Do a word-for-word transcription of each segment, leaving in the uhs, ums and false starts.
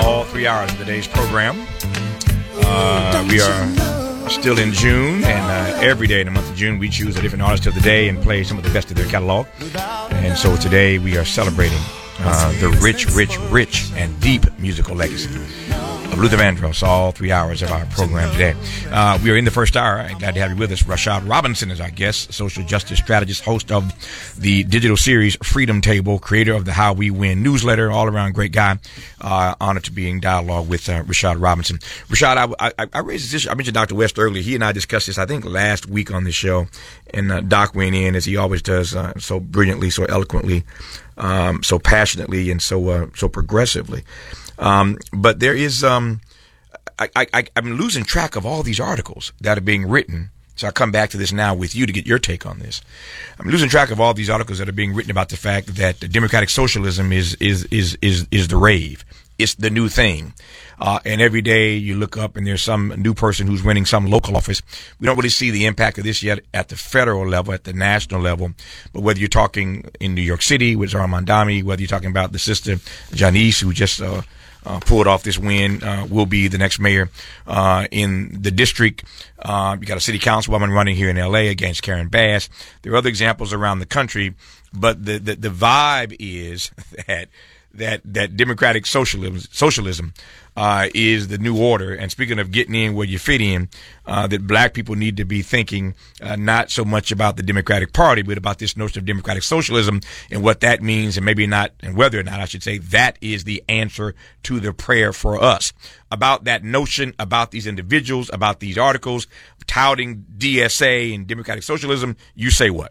all three hours of today's program. Uh, we are still in June, and uh, every day in the month of June we choose a different artist of the day and play some of the best of their catalog. And so today we are celebrating uh, the rich, rich, rich and deep musical legacy of Luther Vandross, all three hours of our program today. Uh, we are in the first hour. I'm glad to have you with us. Rashad Robinson is our guest, social justice strategist, host of the digital series Freedom Table, creator of the How We Win newsletter, all-around great guy. Uh, honored to be in dialogue with uh, Rashad Robinson. Rashad, I, I, I raised this issue. I mentioned Doctor West earlier. He and I discussed this, I think, last week on the show. And uh, Doc went in, as he always does, uh, so brilliantly, so eloquently, um, so passionately, and so uh, so progressively. Um, but there is, um, I, I, I'm losing track of all these articles that are being written. So I come back to this now with you to get your take on this. I'm losing track of all these articles that are being written about the fact that democratic socialism is, is, is, is, is the rave. It's the new thing. Uh, and every day you look up and there's some new person who's winning some local office. We don't really see the impact of this yet at the federal level, at the national level. But whether you're talking in New York City with Zohran Mamdani, whether you're talking about the sister Janice, who just, uh, Uh, pulled off this win, uh, will be the next mayor uh, in the district. Uh, you got a city councilwoman running here in L A against Karen Bass. There are other examples around the country, but the the, the vibe is that that that democratic socialism socialism uh, is the new order. And speaking of getting in where you fit in, uh, that black people need to be thinking uh, not so much about the Democratic Party, but about this notion of democratic socialism and what that means, and maybe not, and whether or not I should say that is the answer to the prayer for us. About that notion, about these individuals, about these articles touting D S A and democratic socialism, you say what?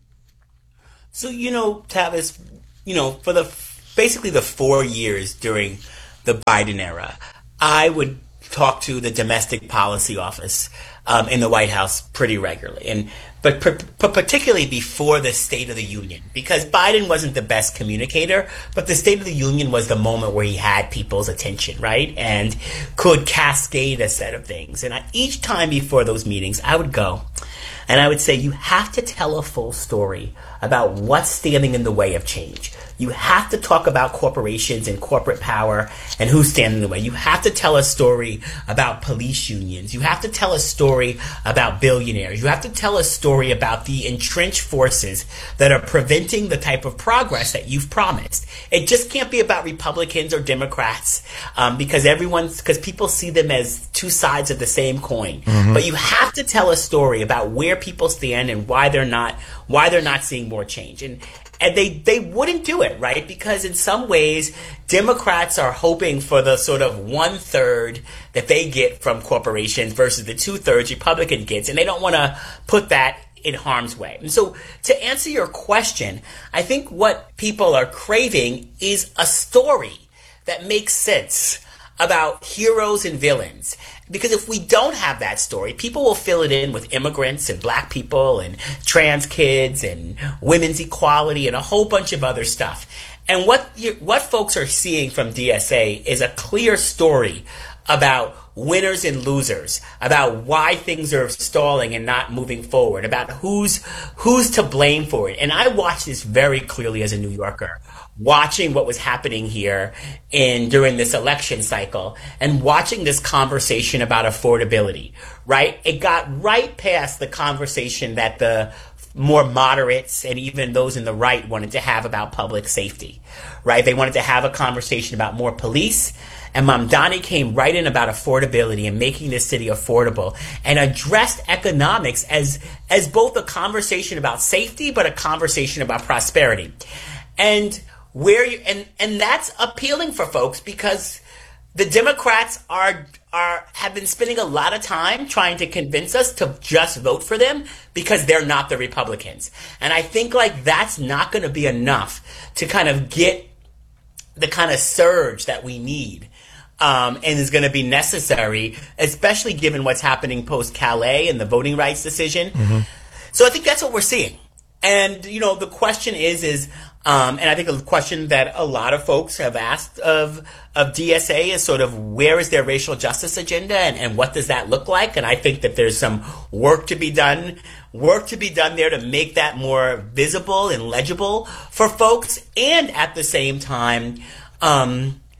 So, you know, Tavis, you know, for the basically the four years during the Biden era, I would talk to the domestic policy office um, in the White House pretty regularly, and but, but particularly before the State of the Union, because Biden wasn't the best communicator, but the State of the Union was the moment where he had people's attention, right, and could cascade a set of things. And I, each time before those meetings, I would go and I would say, you have to tell a full story about what's standing in the way of change. You have to talk about corporations and corporate power and who's standing in the way. You have to tell a story about police unions. You have to tell a story about billionaires. You have to tell a story about the entrenched forces that are preventing the type of progress that you've promised. It just can't be about Republicans or Democrats um, because everyone's because people see them as two sides of the same coin. Mm-hmm. But you have to tell a story about where people stand and why they're not why they're not seeing more change. And And they, they wouldn't do it, right? Because in some ways, Democrats are hoping for the sort of one third that they get from corporations versus the two thirds Republican gets. And they don't want to put that in harm's way. And so to answer your question, I think what people are craving is a story that makes sense about heroes and villains. Because if we don't have that story, people will fill it in with immigrants and black people and trans kids and women's equality and a whole bunch of other stuff. And what you, what folks are seeing from D S A is a clear story about winners and losers, about why things are stalling and not moving forward, about who's who's to blame for it. And I watched this very clearly as a New Yorker, watching what was happening here in during this election cycle and watching this conversation about affordability, right? It got right past the conversation that the more moderates and even those in the right wanted to have about public safety, right? They wanted to have a conversation about more police. And Mamdani came right in about affordability and making this city affordable and addressed economics as as both a conversation about safety, but a conversation about prosperity. And where you and, and that's appealing for folks because the Democrats are are have been spending a lot of time trying to convince us to just vote for them because they're not the Republicans. And I think like that's not going to be enough to kind of get the kind of surge that we need. Um, and is going to be necessary, especially given what's happening post-Calais and the voting rights decision. Mm-hmm. So I think that's what we're seeing. And, you know, the question is, is um, and I think a question that a lot of folks have asked of of D S A is sort of where is their racial justice agenda and, and what does that look like? And I think that there's some work to be done, work to be done there to make that more visible and legible for folks. And at the same time, um,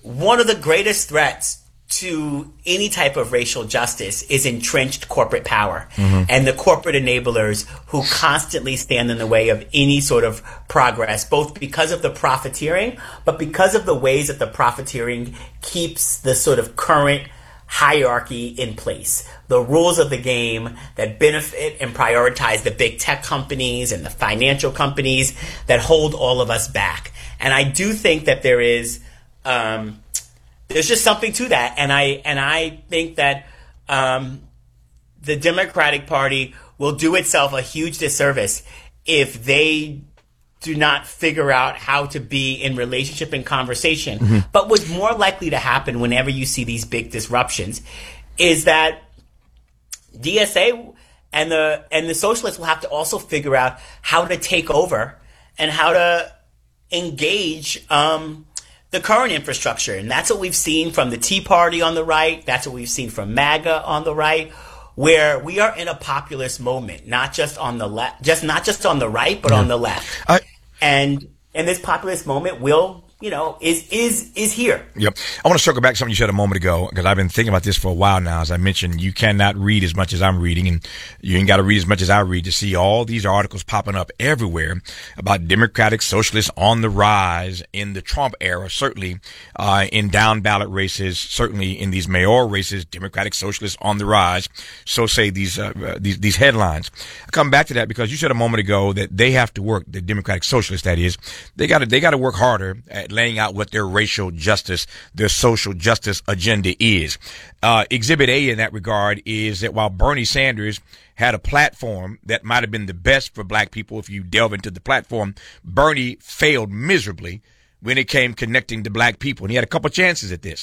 one of the greatest threats to any type of racial justice is entrenched corporate power mm-hmm. and the corporate enablers who constantly stand in the way of any sort of progress, both because of the profiteering, but because of the ways that the profiteering keeps the sort of current hierarchy in place. The rules of the game that benefit and prioritize the big tech companies and the financial companies that hold all of us back. And I do think that there is... Um, There's just something to that, and I and I think that um, the Democratic Party will do itself a huge disservice if they do not figure out how to be in relationship and conversation. Mm-hmm. But what's more likely to happen whenever you see these big disruptions is that D S A and the and the socialists will have to also figure out how to take over and how to engage Um, the current infrastructure. And that's what we've seen from the Tea Party on the right. That's what we've seen from MAGA on the right, where we are in a populist moment, not just on the left, just not just on the right, but yeah. on the left. I- and in this populist moment will, you know, is is is here. Yep. I want to circle back to something you said a moment ago, because I've been thinking about this for a while now. As I mentioned, you cannot read as much as I'm reading, and you ain't got to read as much as I read to see all these articles popping up everywhere about Democratic socialists on the rise in the Trump era, certainly uh, in down ballot races, certainly in these mayoral races, Democratic socialists on the rise. So say these uh, uh, these these headlines. I come back to that because you said a moment ago that they have to work, the Democratic socialists, that is, they got to they got to work harder at laying out what their racial justice, their social justice agenda is. Uh, exhibit A in that regard is that while Bernie Sanders had a platform that might have been the best for black people, if you delve into the platform, Bernie failed miserably when it came connecting to black people. And he had a couple chances at this.